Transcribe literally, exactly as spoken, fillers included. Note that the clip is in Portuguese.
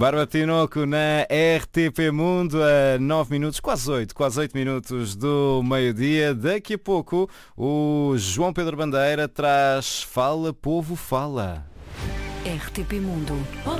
Bárbara Tinoco na R T P Mundo a nove minutos, quase oito, quase oito minutos do meio-dia. Daqui a pouco o João Pedro Bandeira traz Fala Povo Fala. R T P Mundo.